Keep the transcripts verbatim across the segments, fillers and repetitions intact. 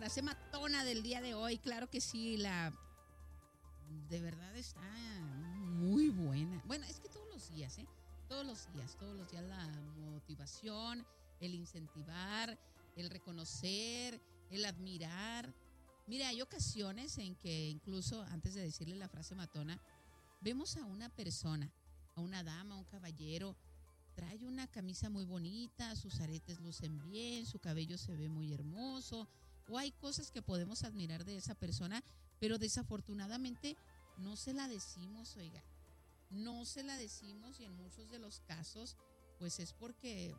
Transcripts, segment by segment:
frase matona del día de hoy. Claro que sí, la de verdad está muy buena. Bueno, es que todos los días, ¿eh? Todos los días, todos los días la motivación, el incentivar, el reconocer, el admirar. Mira, hay ocasiones en que incluso antes de decirle la frase matona, vemos a una persona, a una dama, a un caballero, trae una camisa muy bonita, sus aretes lucen bien, su cabello se ve muy hermoso, o hay cosas que podemos admirar de esa persona, pero desafortunadamente no se la decimos, oiga, no se la decimos y en muchos de los casos, pues es porque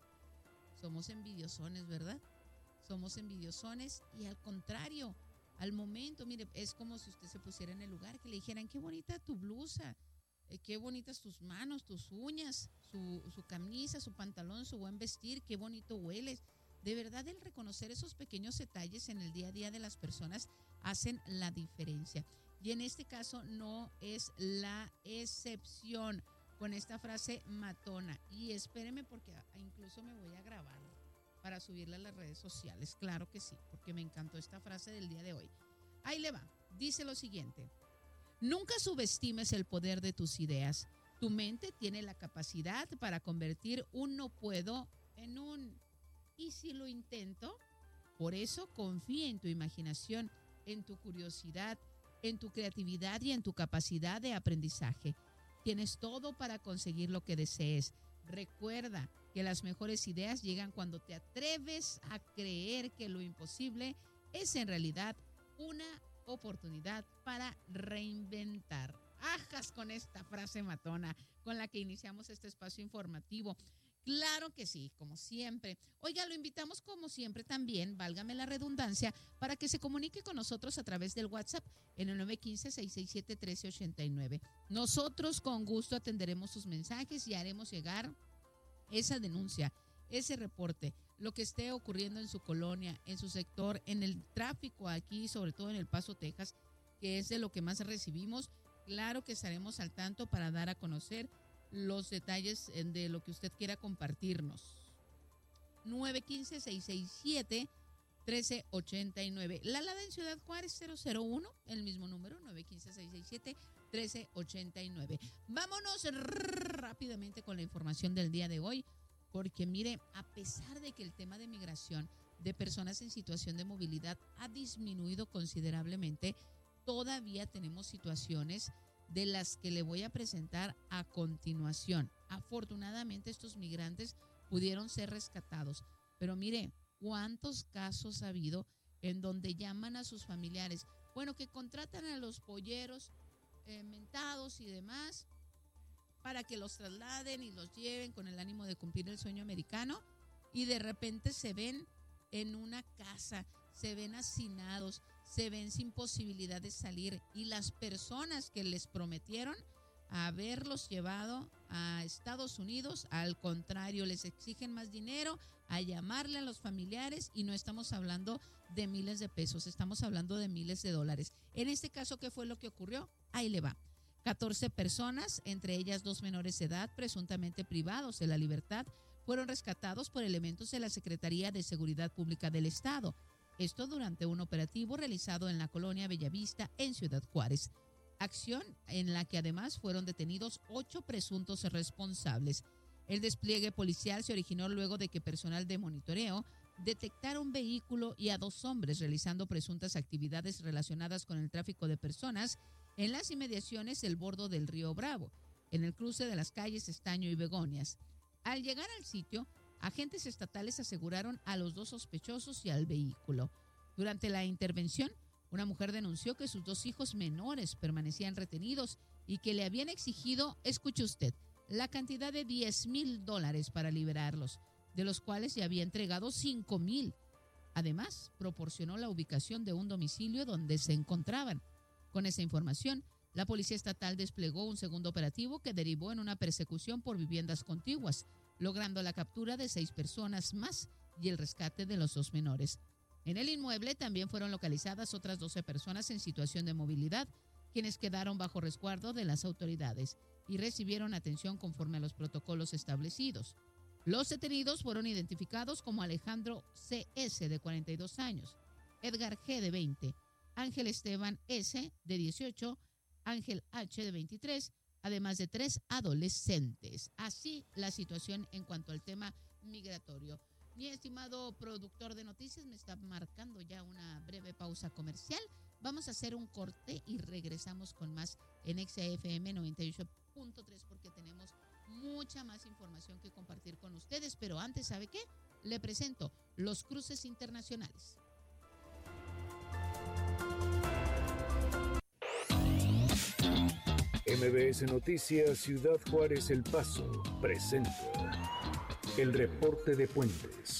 somos envidiosones, ¿verdad? Somos envidiosones y al contrario, al momento, mire, es como si usted se pusiera en el lugar, que le dijeran, qué bonita tu blusa, eh, qué bonitas tus manos, tus uñas, su, su camisa, su pantalón, su buen vestir, qué bonito hueles. De verdad, el reconocer esos pequeños detalles en el día a día de las personas hacen la diferencia. Y en este caso no es la excepción con esta frase matona. Y espéreme porque incluso me voy a grabar para subirla a las redes sociales. Claro que sí, porque me encantó esta frase del día de hoy. Ahí le va. Dice lo siguiente. Nunca subestimes el poder de tus ideas. Tu mente tiene la capacidad para convertir un no puedo en un ¿y si lo intento? Por eso confía en tu imaginación, en tu curiosidad, en tu creatividad y en tu capacidad de aprendizaje. Tienes todo para conseguir lo que desees. Recuerda que las mejores ideas llegan cuando te atreves a creer que lo imposible es en realidad una oportunidad para reinventar. Ajas con esta frase matona con la que iniciamos este espacio informativo. Claro que sí, como siempre. Oiga, lo invitamos como siempre también, válgame la redundancia, para que se comunique con nosotros a través del WhatsApp en el nueve uno cinco, seis seis siete, uno tres ocho nueve. Nosotros con gusto atenderemos sus mensajes y haremos llegar esa denuncia, ese reporte, lo que esté ocurriendo en su colonia, en su sector, en el tráfico aquí, sobre todo en El Paso, Texas, que es de lo que más recibimos. Claro que estaremos al tanto para dar a conocer los detalles de lo que usted quiera compartirnos. nueve uno cinco, seis seis siete, uno tres ocho nueve. La Lada en Ciudad Juárez cero cero uno, el mismo número, nueve uno cinco, seis seis siete, uno tres ocho nueve. Vámonos rápidamente con la información del día de hoy, porque mire, a pesar de que el tema de migración de personas en situación de movilidad ha disminuido considerablemente, todavía tenemos situaciones de las que le voy a presentar a continuación. Afortunadamente estos migrantes pudieron ser rescatados, pero mire, ¿cuántos casos ha habido en donde llaman a sus familiares? Bueno, que contratan a los polleros eh, mentados y demás para que los trasladen y los lleven con el ánimo de cumplir el sueño americano, y de repente se ven en una casa, se ven hacinados, se ven sin posibilidad de salir, y las personas que les prometieron haberlos llevado a Estados Unidos, al contrario, les exigen más dinero, a llamarle a los familiares, y no estamos hablando de miles de pesos, estamos hablando de miles de dólares. En este caso, ¿qué fue lo que ocurrió? Ahí le va. catorce personas, entre ellas dos menores de edad, presuntamente privados de la libertad, fueron rescatados por elementos de la Secretaría de Seguridad Pública del Estado. Esto durante un operativo realizado en la colonia Bellavista, en Ciudad Juárez. Acción en la que además fueron detenidos ocho presuntos responsables. El despliegue policial se originó luego de que personal de monitoreo detectara un vehículo y a dos hombres realizando presuntas actividades relacionadas con el tráfico de personas en las inmediaciones del bordo del río Bravo, en el cruce de las calles Estaño y Begonias. Al llegar al sitio, agentes estatales aseguraron a los dos sospechosos y al vehículo. Durante la intervención, una mujer denunció que sus dos hijos menores permanecían retenidos y que le habían exigido, escuche usted, la cantidad de diez mil dólares para liberarlos, de los cuales ya había entregado cinco mil. Además, proporcionó la ubicación de un domicilio donde se encontraban. Con esa información, la Policía Estatal desplegó un segundo operativo que derivó en una persecución por viviendas contiguas, logrando la captura de seis personas más y el rescate de los dos menores. En el inmueble también fueron localizadas otras doce personas en situación de movilidad, quienes quedaron bajo resguardo de las autoridades y recibieron atención conforme a los protocolos establecidos. Los detenidos fueron identificados como Alejandro C S, de cuarenta y dos años, Edgar G de veinte, Ángel Esteban S de dieciocho, Ángel H de veintitrés, además de tres adolescentes. Así la situación en cuanto al tema migratorio. Mi estimado productor de noticias me está marcando ya una breve pausa comercial. Vamos a hacer un corte y regresamos con más en X F M noventa y ocho punto tres porque tenemos mucha más información que compartir con ustedes. Pero antes, ¿sabe qué? Le presento los cruces internacionales. M B S Noticias Ciudad Juárez El Paso presenta el reporte de puentes.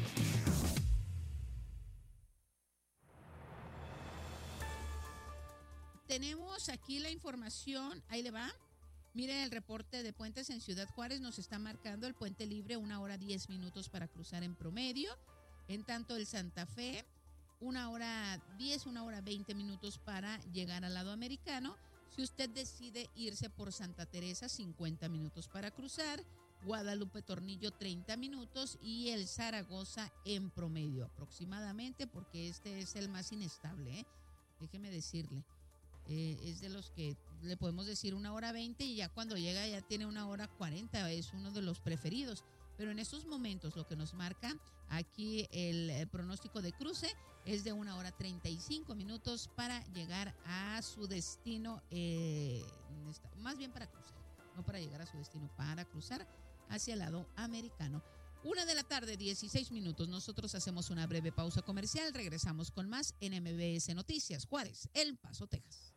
Tenemos aquí la información, ahí le va. Miren el reporte de puentes en Ciudad Juárez, nos está marcando el puente libre una hora diez minutos para cruzar en promedio. En tanto el Santa Fe, una hora diez, una hora veinte minutos para llegar al lado americano. Si usted decide irse por Santa Teresa, cincuenta minutos para cruzar. Guadalupe Tornillo, treinta minutos. Y el Zaragoza en promedio aproximadamente, porque este es el más inestable, ¿eh? Déjeme decirle. Eh, es de los que le podemos decir una hora veinte y ya cuando llega ya tiene una hora cuarenta, es uno de los preferidos. Pero en estos momentos lo que nos marca aquí el, el pronóstico de cruce es de una hora treinta y cinco minutos para llegar a su destino, eh, más bien para cruzar, no para llegar a su destino, para cruzar hacia el lado americano. Una de la tarde, dieciséis minutos. Nosotros hacemos una breve pausa comercial. Regresamos con más en M B S Noticias Juárez, El Paso, Texas.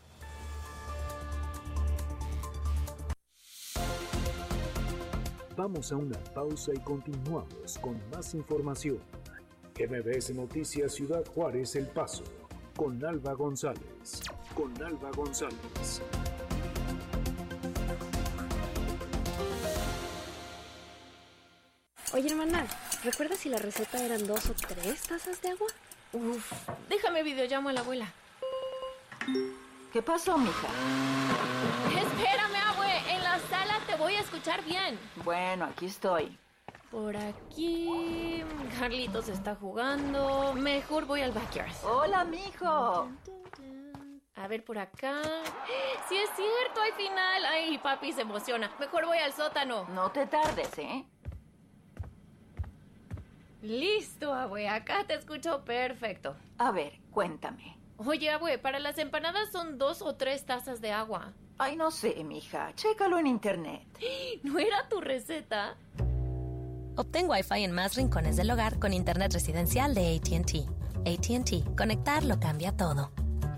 Vamos a una pausa y continuamos con más información. M B S Noticias Ciudad Juárez El Paso, con Alba González. Con Alba González. Oye, hermana, ¿recuerdas si la receta eran dos o tres tazas de agua? Uf, déjame videollamo a la abuela. ¿Qué pasó, mija? Espérame, abue, en la sala te voy a escuchar bien. Bueno, aquí estoy. Por aquí... Carlitos está jugando. Mejor voy al backyard. Hola, mijo. A ver, por acá... ¡Sí es cierto, hay final! Ay, papi se emociona. Mejor voy al sótano. No te tardes, ¿eh? Listo, abue, acá te escucho perfecto. A ver, cuéntame. Oye, abue, para las empanadas son dos o tres tazas de agua. Ay, no sé, mija. Chécalo en internet. ¿No era tu receta? Obtén Wi-Fi en más rincones del hogar con internet residencial de A T and T. A T and T. Conectar lo cambia todo.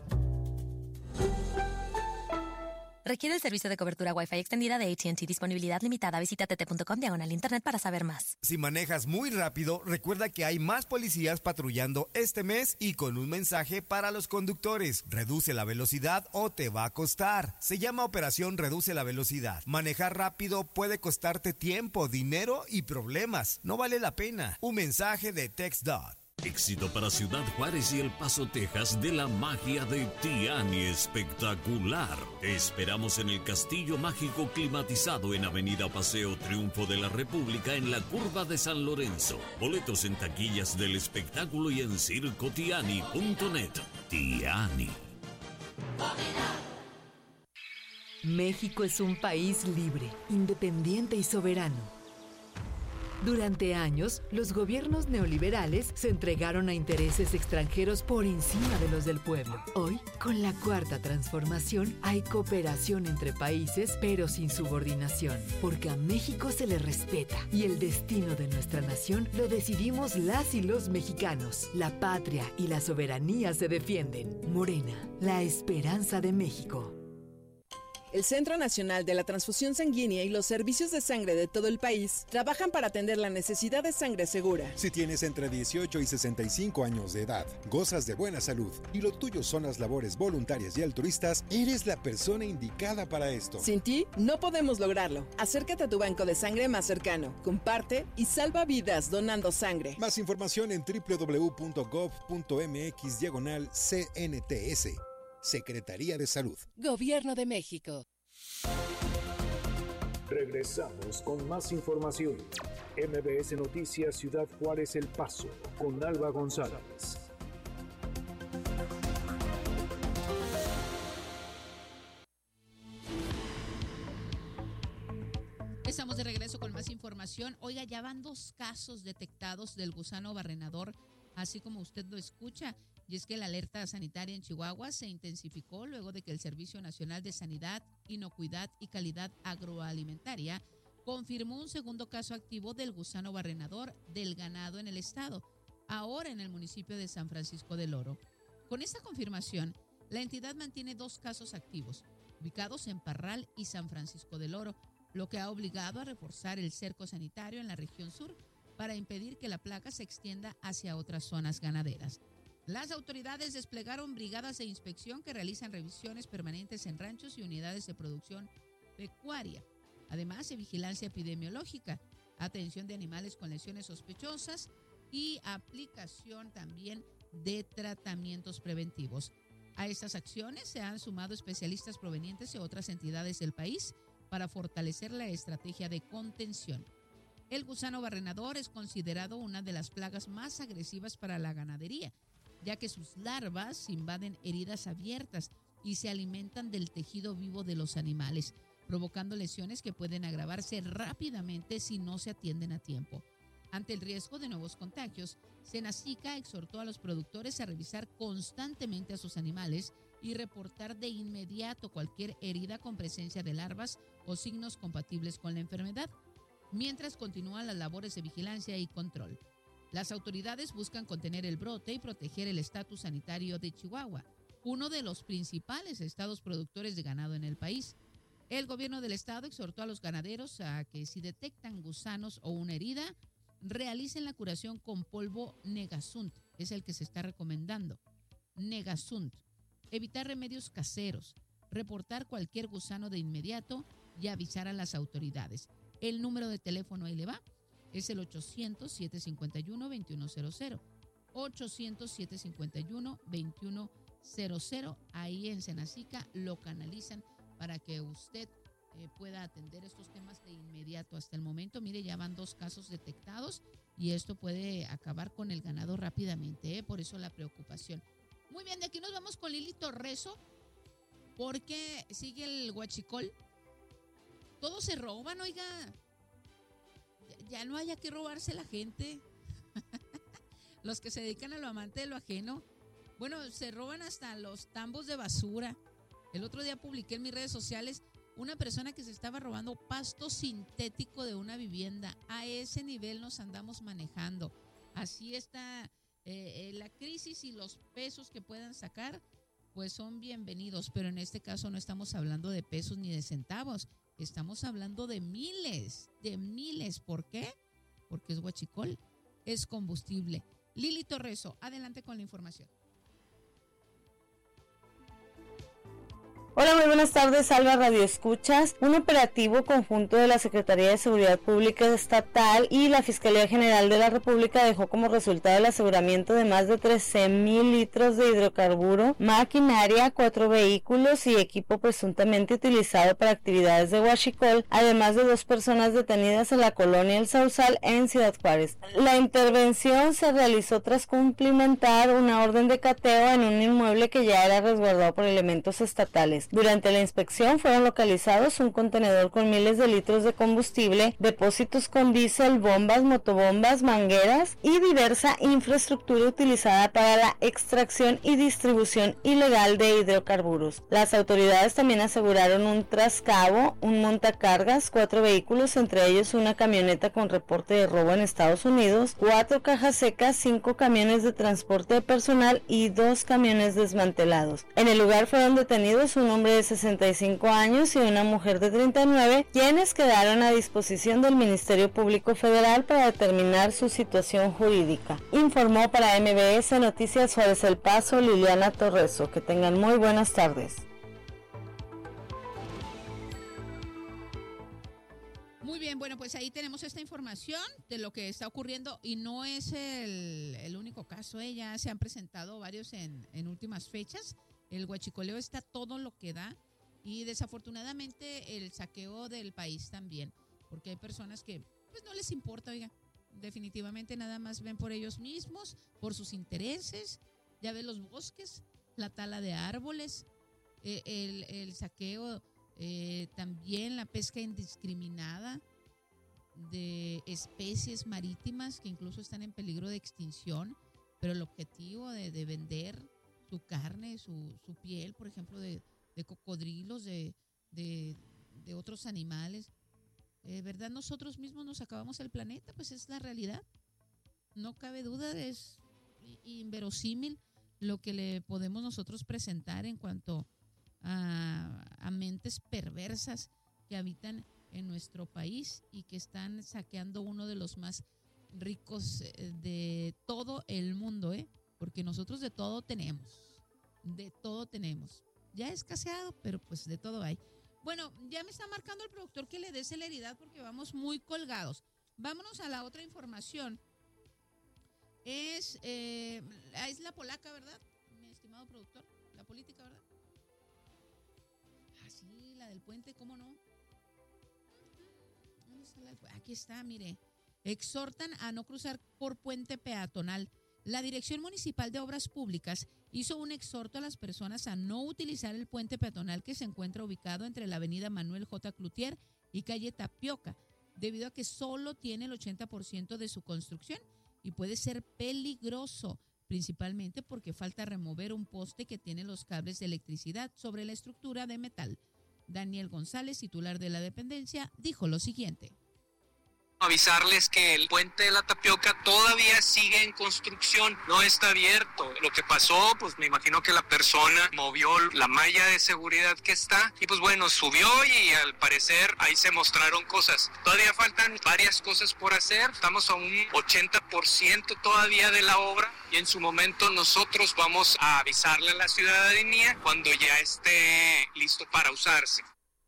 Requiere el servicio de cobertura Wi-Fi extendida de A T and T. Disponibilidad limitada. Visita t t punto com diagonal internet para saber más. Si manejas muy rápido, recuerda que hay más policías patrullando este mes y con un mensaje para los conductores. Reduce la velocidad o te va a costar. Se llama Operación Reduce la Velocidad. Manejar rápido puede costarte tiempo, dinero y problemas. No vale la pena. Un mensaje de TxDOT. Éxito para Ciudad Juárez y El Paso, Texas, de la magia de Tiani espectacular. Te esperamos en el Castillo Mágico climatizado en Avenida Paseo Triunfo de la República en la curva de San Lorenzo. Boletos en taquillas del espectáculo y en circo tiani punto net. Tiani. México es un país libre, independiente y soberano. Durante años, los gobiernos neoliberales se entregaron a intereses extranjeros por encima de los del pueblo. Hoy, con la Cuarta Transformación, hay cooperación entre países, pero sin subordinación, porque a México se le respeta y el destino de nuestra nación lo decidimos las y los mexicanos. La patria y la soberanía se defienden. Morena, la esperanza de México. El Centro Nacional de la Transfusión Sanguínea y los servicios de sangre de todo el país trabajan para atender la necesidad de sangre segura. Si tienes entre dieciocho y sesenta y cinco años de edad, gozas de buena salud y lo tuyo son las labores voluntarias y altruistas, eres la persona indicada para esto. Sin ti, no podemos lograrlo. Acércate a tu banco de sangre más cercano, comparte y salva vidas donando sangre. Más información en w w w punto gov punto m x diagonal C N T S. Secretaría de Salud. Gobierno de México. Regresamos con más información. M B S Noticias Ciudad Juárez El Paso, con Alba González. información. Oiga, ya van dos casos detectados del gusano barrenador, así como usted lo escucha. Y es que la alerta sanitaria en Chihuahua se intensificó luego de que el Servicio Nacional de Sanidad, Inocuidad y Calidad Agroalimentaria confirmó un segundo caso activo del gusano barrenador del ganado en el estado, ahora en el municipio de San Francisco del Oro. Con esta confirmación, la entidad mantiene dos casos activos, ubicados en Parral y San Francisco del Oro, lo que ha obligado a reforzar el cerco sanitario en la región sur para impedir que la plaga se extienda hacia otras zonas ganaderas. Las autoridades desplegaron brigadas de inspección que realizan revisiones permanentes en ranchos y unidades de producción pecuaria, además de vigilancia epidemiológica, atención de animales con lesiones sospechosas y aplicación también de tratamientos preventivos. A estas acciones se han sumado especialistas provenientes de otras entidades del país para fortalecer la estrategia de contención. El gusano barrenador es considerado una de las plagas más agresivas para la ganadería, ya que sus larvas invaden heridas abiertas y se alimentan del tejido vivo de los animales, provocando lesiones que pueden agravarse rápidamente si no se atienden a tiempo. Ante el riesgo de nuevos contagios, Senacica exhortó a los productores a revisar constantemente a sus animales y reportar de inmediato cualquier herida con presencia de larvas o signos compatibles con la enfermedad, mientras continúan las labores de vigilancia y control. Las autoridades buscan contener el brote y proteger el estatus sanitario de Chihuahua, uno de los principales estados productores de ganado en el país. El gobierno del estado exhortó a los ganaderos a que si detectan gusanos o una herida, realicen la curación con polvo Negasunt, es el que se está recomendando. Negasunt. Evitar remedios caseros, reportar cualquier gusano de inmediato y avisar a las autoridades. El número de teléfono, ahí le va, es el ochocientos, siete cinco uno, dos uno cero cero. ochocientos, siete cinco uno, dos uno cero cero. Ahí en Senacica lo canalizan para que usted eh, pueda atender estos temas de inmediato. Hasta el momento, mire, ya van dos casos detectados y esto puede acabar con el ganado rápidamente, ¿eh? Por eso la preocupación. Muy bien, de aquí nos vamos con Lili Torreso, porque sigue el huachicol. Todos se roban, oiga. Ya no haya que robarse la gente. Los que se dedican a lo amante de lo ajeno. Bueno, se roban hasta los tambos de basura. El otro día publiqué en mis redes sociales una persona que se estaba robando pasto sintético de una vivienda. A ese nivel nos andamos manejando. Así está eh, la crisis, y los pesos que puedan sacar pues son bienvenidos, pero en este caso no estamos hablando de pesos ni de centavos. Estamos hablando de miles, de miles. ¿Por qué? Porque es huachicol, es combustible. Lili Torreso, adelante con la información. Hola, muy buenas tardes, Alba Radio Escuchas. Un operativo conjunto de la Secretaría de Seguridad Pública Estatal y la Fiscalía General de la República dejó como resultado el aseguramiento de más de trece mil litros de hidrocarburo, maquinaria, cuatro vehículos y equipo presuntamente utilizado para actividades de huachicol, además de dos personas detenidas en la colonia El Sausal en Ciudad Juárez. La intervención se realizó tras cumplimentar una orden de cateo en un inmueble que ya era resguardado por elementos estatales. Durante la inspección fueron localizados un contenedor con miles de litros de combustible, depósitos con diésel, bombas, motobombas, mangueras y diversa infraestructura utilizada para la extracción y distribución ilegal de hidrocarburos. Las autoridades también aseguraron un trascabo, un montacargas, cuatro vehículos, entre ellos una camioneta con reporte de robo en Estados Unidos, cuatro cajas secas, cinco camiones de transporte de personal y dos camiones desmantelados. En el lugar fueron detenidos un hombre de sesenta y cinco años y una mujer de treinta y nueve, quienes quedaron a disposición del Ministerio Público Federal para determinar su situación jurídica. Informó para M B S Noticias Juárez El Paso, Liliana Torreso. Que tengan muy buenas tardes. Muy bien, bueno, pues ahí tenemos esta información de lo que está ocurriendo y no es el, el único caso, ¿eh? Ya se han presentado varios en, en últimas fechas. El huachicoleo está todo lo que da y desafortunadamente el saqueo del país también, porque hay personas que pues no les importa, oiga, definitivamente nada más ven por ellos mismos, por sus intereses. Ya ven los bosques, la tala de árboles, eh, el, el saqueo, eh, también la pesca indiscriminada. de especies marítimas que incluso están en peligro de extinción, pero el objetivo de, de vender su carne, su, su piel, por ejemplo, de, de cocodrilos, de, de, de otros animales, eh, ¿verdad? Nosotros mismos nos acabamos el planeta, pues es la realidad. No cabe duda, es inverosímil lo que le podemos nosotros presentar en cuanto a, a mentes perversas que habitan en nuestro país y que están saqueando uno de los más ricos de todo el mundo, ¿eh? Porque nosotros de todo tenemos, de todo tenemos. Ya es escaseado, pero pues de todo hay. Bueno, ya me está marcando el productor que le dé celeridad porque vamos muy colgados. Vámonos a la otra información. Es, eh, es la polaca, ¿verdad? Mi estimado productor, la política, ¿verdad? Ah, sí, la del puente, ¿cómo no? Aquí está, mire. Exhortan a no cruzar por puente peatonal. La Dirección Municipal de Obras Públicas hizo un exhorto a las personas a no utilizar el puente peatonal que se encuentra ubicado entre la avenida Manuel J. Cloutier y calle Tapioca, debido a que solo tiene el ochenta por ciento de su construcción y puede ser peligroso, principalmente porque falta remover un poste que tiene los cables de electricidad sobre la estructura de metal. Daniel González, titular de la dependencia, dijo lo siguiente. Avisarles que el puente de la Tapioca todavía sigue en construcción, no está abierto. Lo que pasó, pues me imagino que la persona movió la malla de seguridad que está y pues bueno, subió y al parecer ahí se mostraron cosas. Todavía faltan varias cosas por hacer, estamos a un ochenta por ciento todavía de la obra y en su momento nosotros vamos a avisarle a la ciudadanía cuando ya esté listo para usarse.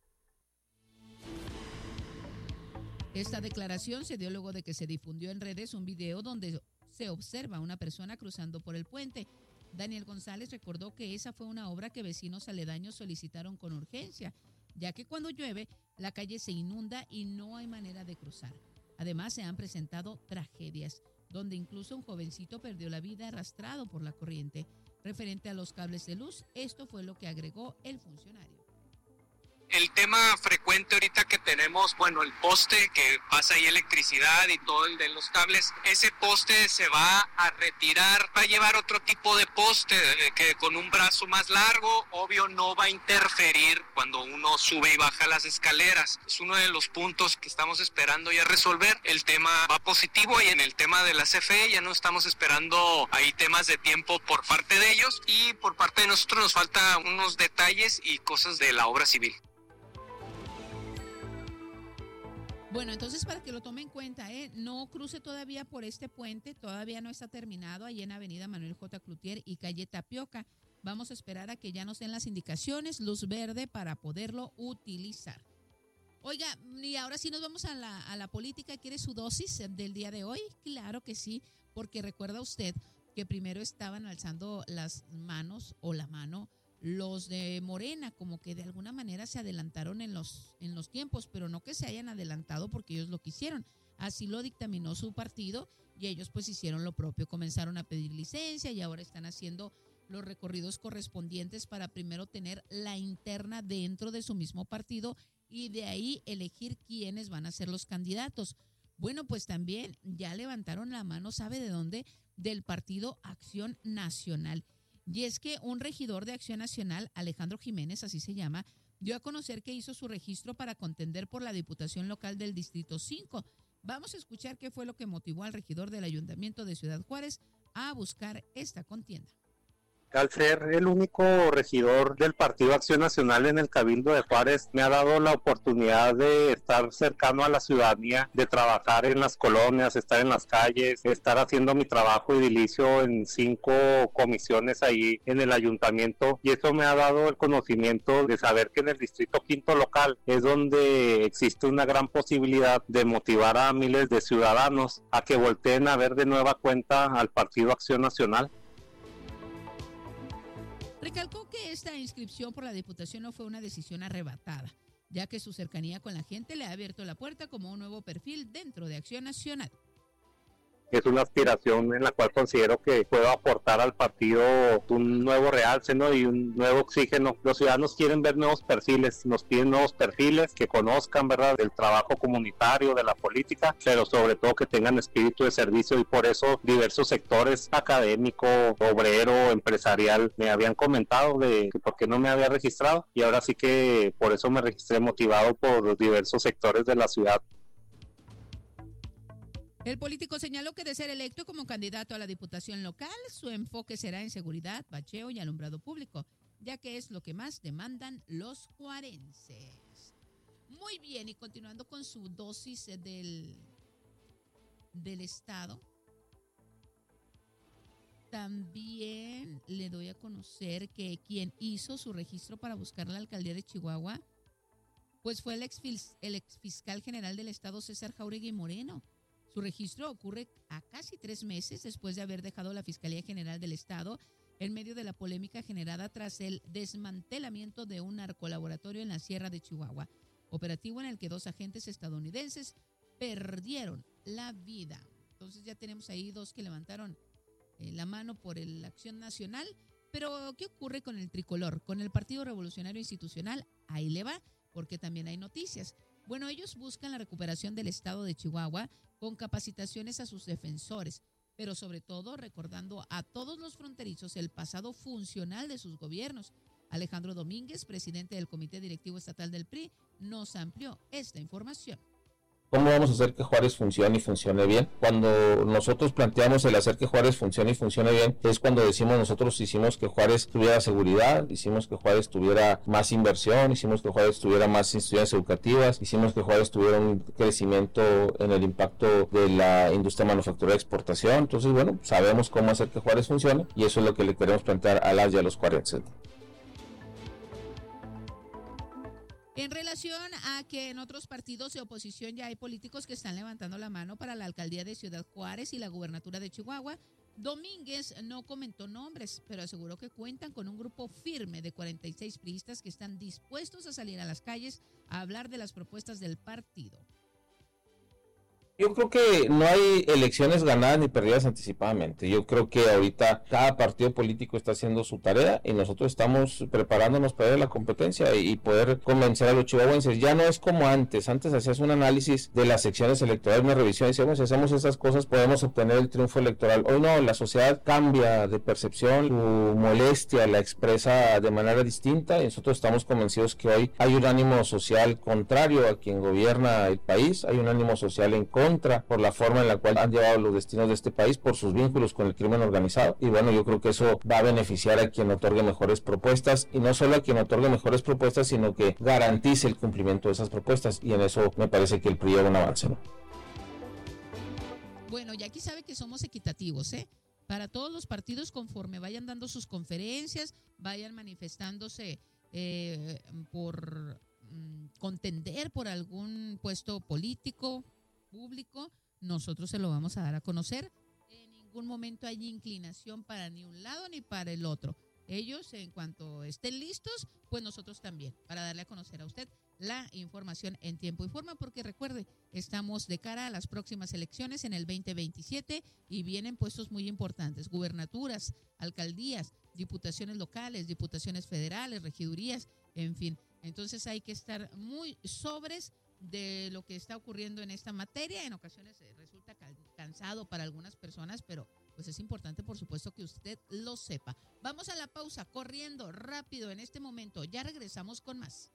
Esta declaración se dio luego de que se difundió en redes un video donde se observa a una persona cruzando por el puente. Daniel González recordó que esa fue una obra que vecinos aledaños solicitaron con urgencia, ya que cuando llueve la calle se inunda y no hay manera de cruzar. Además, se han presentado tragedias, donde incluso un jovencito perdió la vida arrastrado por la corriente. Referente a los cables de luz, esto fue lo que agregó el funcionario. El tema frecuente ahorita que tenemos, bueno, el poste que pasa ahí electricidad y todo el de los cables, ese poste se va a retirar, va a llevar otro tipo de poste que con un brazo más largo, obvio no va a interferir cuando uno sube y baja las escaleras. Es uno de los puntos que estamos esperando ya resolver. El tema va positivo y en el tema de la C F E ya no estamos esperando ahí temas de tiempo por parte de ellos y por parte de nosotros nos falta unos detalles y cosas de la obra civil. Bueno, entonces para que lo tome en cuenta, ¿eh? No cruce todavía por este puente, todavía no está terminado, ahí en Avenida Manuel J. Cloutier y calle Tapioca. Vamos a esperar a que ya nos den las indicaciones, luz verde para poderlo utilizar. Oiga, y ahora sí nos vamos a la, a la política. ¿Quiere su dosis del día de hoy? Claro que sí, porque recuerda usted que primero estaban alzando las manos o la mano los de Morena, como que de alguna manera se adelantaron en los, en los tiempos, pero no que se hayan adelantado porque ellos lo quisieron. Así lo dictaminó su partido y ellos pues hicieron lo propio. Comenzaron a pedir licencia y ahora están haciendo los recorridos correspondientes para primero tener la interna dentro de su mismo partido y de ahí elegir quiénes van a ser los candidatos. Bueno, pues también ya levantaron la mano, ¿sabe de dónde? Del Partido Acción Nacional. Y es que un regidor de Acción Nacional, Alejandro Jiménez, así se llama, dio a conocer que hizo su registro para contender por la Diputación Local del Distrito cinco. Vamos a escuchar qué fue lo que motivó al regidor del Ayuntamiento de Ciudad Juárez a buscar esta contienda. Al ser el único regidor del Partido Acción Nacional en el Cabildo de Juárez, me ha dado la oportunidad de estar cercano a la ciudadanía, de trabajar en las colonias, estar en las calles, estar haciendo mi trabajo edilicio en cinco comisiones ahí en el ayuntamiento, y eso me ha dado el conocimiento de saber que en el Distrito Quinto Local es donde existe una gran posibilidad de motivar a miles de ciudadanos a que volteen a ver de nueva cuenta al Partido Acción Nacional. Recalcó que esta inscripción por la Diputación no fue una decisión arrebatada, ya que su cercanía con la gente le ha abierto la puerta como un nuevo perfil dentro de Acción Nacional. es una aspiración en la cual considero que puedo aportar al partido un nuevo realce, ¿no? Y un nuevo oxígeno. Los ciudadanos quieren ver nuevos perfiles, nos piden nuevos perfiles, que conozcan, ¿verdad?, del trabajo comunitario, de la política, pero sobre todo que tengan espíritu de servicio, y por eso diversos sectores, académico, obrero, empresarial, me habían comentado de que por qué no me había registrado, y ahora sí que por eso me registré, motivado por diversos sectores de la ciudad. El político señaló que de ser electo como candidato a la diputación local, su enfoque será en seguridad, bacheo y alumbrado público, ya que es lo que más demandan los juarenses. Muy bien, y continuando con su dosis del, del Estado, también le doy a conocer que quien hizo su registro para buscar la alcaldía de Chihuahua, pues fue el ex, el ex fiscal general del Estado, César Jáuregui Moreno. Su registro ocurre a casi tres meses después de haber dejado la Fiscalía General del Estado en medio de la polémica generada tras el desmantelamiento de un narcolaboratorio en la Sierra de Chihuahua, operativo en el que dos agentes estadounidenses perdieron la vida. Entonces ya tenemos ahí dos que levantaron eh, la mano por el Acción Nacional. Pero, ¿qué ocurre con el tricolor? Con el Partido Revolucionario Institucional, ahí le va, porque también hay noticias. Bueno, ellos buscan la recuperación del Estado de Chihuahua con capacitaciones a sus defensores, pero sobre todo recordando a todos los fronterizos el pasado funcional de sus gobiernos. Alejandro Domínguez, presidente del Comité Directivo Estatal del P R I, nos amplió esta información. ¿Cómo vamos a hacer que Juárez funcione y funcione bien? Cuando nosotros planteamos el hacer que Juárez funcione y funcione bien, es cuando decimos nosotros hicimos que Juárez tuviera seguridad, hicimos que Juárez tuviera más inversión, hicimos que Juárez tuviera más instituciones educativas, hicimos que Juárez tuviera un crecimiento en el impacto de la industria manufacturera de exportación. Entonces, bueno, sabemos cómo hacer que Juárez funcione y eso es lo que le queremos plantear a las y a los juarenses. En relación a que en otros partidos de oposición ya hay políticos que están levantando la mano para la alcaldía de Ciudad Juárez y la gubernatura de Chihuahua, Domínguez no comentó nombres, pero aseguró que cuentan con un grupo firme de cuarenta y seis priistas que están dispuestos a salir a las calles a hablar de las propuestas del partido. Yo creo que no hay elecciones ganadas ni perdidas anticipadamente. Yo creo que ahorita cada partido político está haciendo su tarea y nosotros estamos preparándonos para la competencia y poder convencer a los chihuahuenses. Ya no es como antes. Antes hacías un análisis de las secciones electorales, una revisión y decíamos, si hacemos esas cosas podemos obtener el triunfo electoral. Hoy no, la sociedad cambia de percepción, su molestia la expresa de manera distinta y nosotros estamos convencidos que hoy hay un ánimo social contrario a quien gobierna el país, hay un ánimo social en contra contra por la forma en la cual han llevado los destinos de este país, por sus vínculos con el crimen organizado, y bueno, yo creo que eso va a beneficiar a quien otorgue mejores propuestas, y no solo a quien otorgue mejores propuestas, sino que garantice el cumplimiento de esas propuestas, y en eso me parece que el P R I lleva un avance, ¿no? Bueno, y aquí sabe que somos equitativos, ¿eh? Para todos los partidos, conforme vayan dando sus conferencias, vayan manifestándose eh, por mm, contender por algún puesto político, público, nosotros se lo vamos a dar a conocer. En ningún momento hay inclinación para ni un lado ni para el otro. Ellos, en cuanto estén listos, pues nosotros también, para darle a conocer a usted la información en tiempo y forma, porque recuerde, estamos de cara a las próximas elecciones en el veinte veintisiete y vienen puestos muy importantes, gubernaturas, alcaldías, diputaciones locales, diputaciones federales, regidurías, en fin. Entonces hay que estar muy sobres de lo que está ocurriendo en esta materia. En ocasiones resulta cansado para algunas personas, pero pues es importante, por supuesto, que usted lo sepa. Vamos a la pausa, corriendo rápido en este momento. Ya regresamos con más.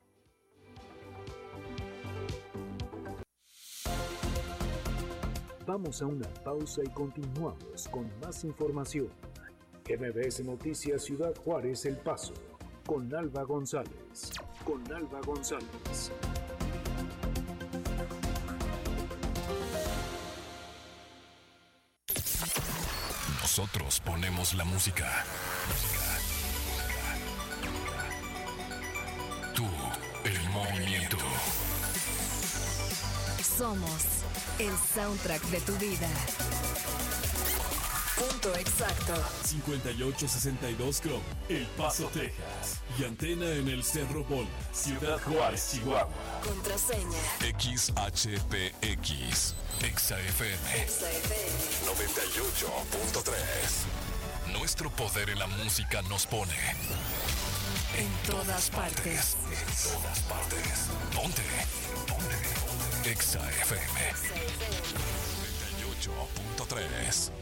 Vamos a una pausa y continuamos con más información. M B S Noticias Ciudad Juárez El Paso, con Alba González. Con Alba González. Nosotros ponemos la música. Tú, el movimiento. Somos el soundtrack de tu vida. Punto exacto. cincuenta y ocho sesenta y dos Chrome, El Paso, Texas. Y antena en el Cerro Bola, Ciudad Juárez, Chihuahua. Contraseña. X H P X. Exa F M. Exa F M. noventa y ocho punto tres. Nuestro poder en la música nos pone en todas partes. En todas partes. Ponte. Ponte. Exa F M. noventa y ocho punto tres.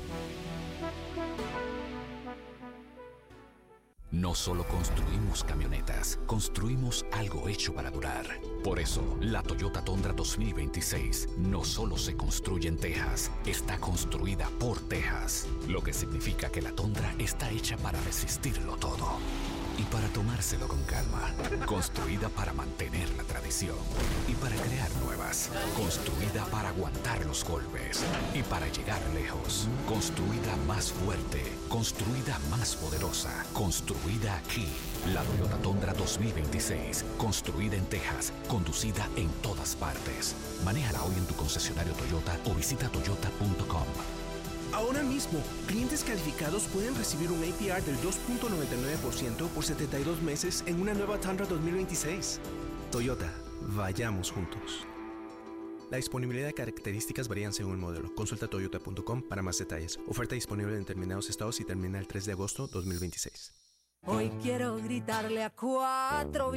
No solo construimos camionetas, construimos algo hecho para durar. Por eso, la Toyota Tundra dos mil veintiséis no solo se construye en Texas, está construida por Texas. Lo que significa que la Tundra está hecha para resistirlo todo. Y para tomárselo con calma. Construida para mantener la tradición. Y para crear nuevas. Construida para aguantar los golpes. Y para llegar lejos. Construida más fuerte. Construida más poderosa. Construida aquí. La Toyota Tundra dos mil veintiséis. Construida en Texas. Conducida en todas partes. Manéjala hoy en tu concesionario Toyota o visita toyota punto com. Ahora mismo, clientes calificados pueden recibir un A P R del dos punto noventa y nueve por ciento por setenta y dos meses en una nueva Tundra dos mil veintiséis. Toyota, vayamos juntos. La disponibilidad de características varían según el modelo. Consulta toyota punto com para más detalles. Oferta disponible en determinados estados y termina el tres de agosto dos mil veintiséis. Hoy quiero gritarle a cuatro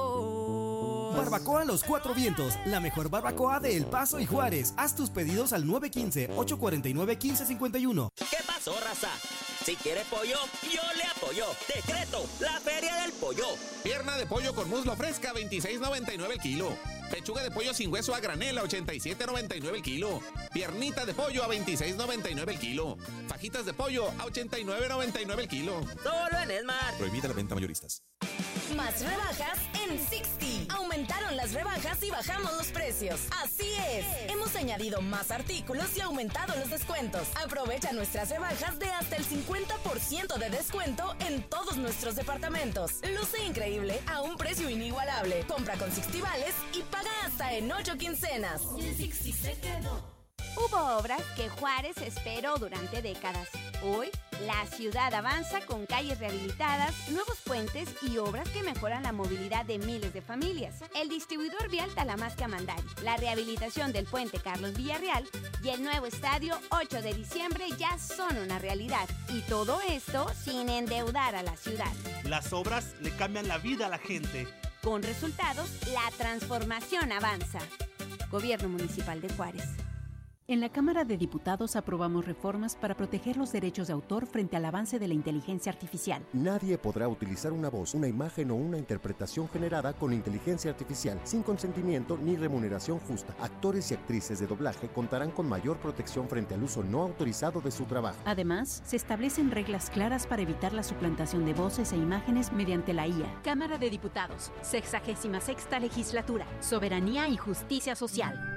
vientos. Barbacoa Los Cuatro Vientos, la mejor barbacoa de El Paso y Juárez. Haz tus pedidos al nueve uno cinco, ocho cuatro nueve, uno cinco cinco uno. ¿Qué pasó, raza? Si quiere pollo, yo le apoyo. Decreto, la Feria del Pollo. Pierna de pollo con muslo fresca, veintiséis noventa y nueve el kilo. Pechuga de pollo sin hueso a granel a ochenta y siete noventa y nueve el kilo. Piernita de pollo a veintiséis noventa y nueve el kilo. Fajitas de pollo a ochenta y nueve noventa y nueve el kilo. Solo en Esmar. Prohibida la venta mayoristas. Más rebajas en sesenta. Aumentaron las rebajas y bajamos los precios. Así es. Hemos añadido más artículos y aumentado los descuentos. Aprovecha nuestras rebajas de hasta el cincuenta por ciento de descuento en todos nuestros departamentos. Luce increíble a un precio inigualable. Compra con sesenta Vales y paga hasta en ocho quincenas. En sesenta se quedó. Hubo obras que Juárez esperó durante décadas. Hoy, la ciudad avanza con calles rehabilitadas, nuevos puentes y obras que mejoran la movilidad de miles de familias. El distribuidor vial Talamasca-Mandari, la rehabilitación del puente Carlos Villarreal y el nuevo estadio ocho de diciembre ya son una realidad. Y todo esto sin endeudar a la ciudad. Las obras le cambian la vida a la gente. Con resultados, la transformación avanza. Gobierno Municipal de Juárez. En la Cámara de Diputados aprobamos reformas para proteger los derechos de autor frente al avance de la inteligencia artificial. Nadie podrá utilizar una voz, una imagen o una interpretación generada con inteligencia artificial sin consentimiento ni remuneración justa. Actores y actrices de doblaje contarán con mayor protección frente al uso no autorizado de su trabajo. Además, se establecen reglas claras para evitar la suplantación de voces e imágenes mediante la I A. Cámara de Diputados, sexagésima sexta legislatura, soberanía y justicia social.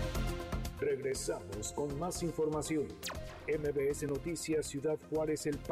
Regresamos con más información. M B S Noticias Ciudad Juárez, El Paso.